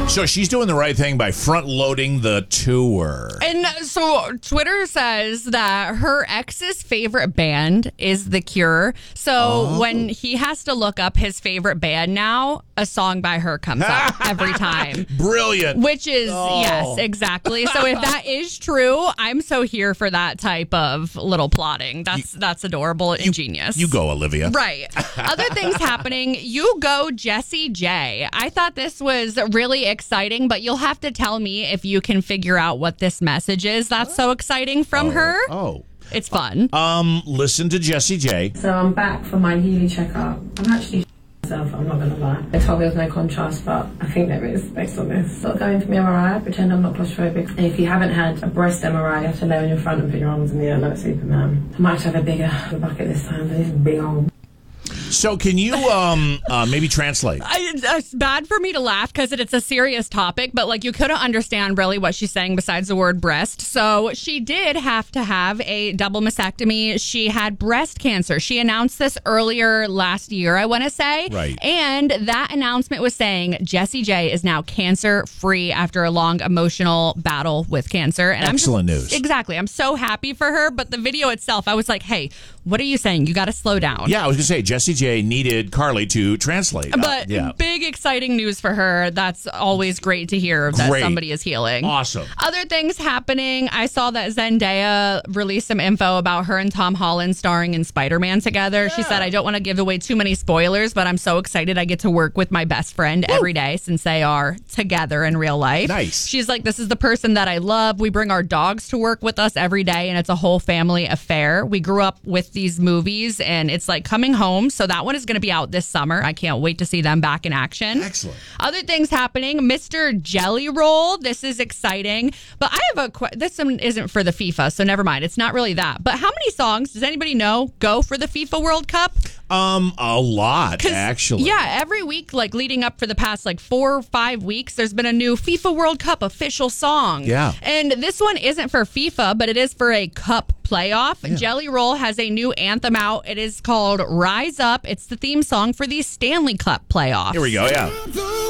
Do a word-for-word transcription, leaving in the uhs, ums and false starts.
So she's doing the right thing by front loading the tour. And so Twitter says that her ex's favorite band is The Cure. So Oh. when he has to look up his favorite band now, a song by her comes up every time. Brilliant. Which is, Oh. yes, exactly. So if that is true, I'm so here for that type of little plotting. That's that's adorable and genius. You go, Olivia. Right. Other things happening. You go, Jessie J. I thought this was really exciting, but you'll have to tell me if you can figure out what this message is that's so exciting from Oh. her. Oh. It's fun. Um, listen to Jessie J. So I'm back for my yearly checkup. I'm actually myself, I'm not going to lie. They told me there's no contrast, but I think there is based on this. So going for my M R I, pretend I'm not claustrophobic. And if you haven't had a breast M R I, you have to lay on your front and put your arms in the air like Superman. I might have a bigger bucket this time, but it's big old. So can you um uh, maybe translate? I, it's bad for me to laugh because it's a serious topic, but like you couldn't understand really what she's saying besides the word breast. So she did have to have a double mastectomy. She had breast cancer. She announced this earlier last year, I want to say. Right. And that announcement was saying Jessie J is now cancer free after a long emotional battle with cancer. And Excellent I'm just, news. Exactly. I'm so happy for her. But the video itself, I was like, hey, what are you saying? You got to slow down. Yeah, I was going to say, Jessie J needed Carly to translate. But uh, yeah. big, exciting news for her. That's always great to hear that Great. somebody is healing. Awesome. Other things happening. I saw that Zendaya released some info about her and Tom Holland starring in Spider-Man together. Yeah. She said, I don't want to give away too many spoilers, but I'm so excited I get to work with my best friend Woo. every day since they are together in real life. Nice. She's like, this is the person that I love. We bring our dogs to work with us every day, and it's a whole family affair. We grew up with these movies, and it's like coming home. So that one is going to be out this summer. I can't wait to see them back in action. Excellent. Other things happening. Mister Jelly Roll. This is exciting. But I have a question. This one isn't for the FIFA, so never mind. It's not really that. But how many songs, does anybody know, go for the FIFA World Cup? Um, a lot, actually. Yeah, every week, like leading up for the past like four or five weeks, there's been a new FIFA World Cup official song. Yeah. And this one isn't for FIFA, but it is for a cup playoff. Yeah. Jelly Roll has a new anthem out. It is called Rise Up. It's the theme song for the Stanley Cup playoffs. Here we go, yeah.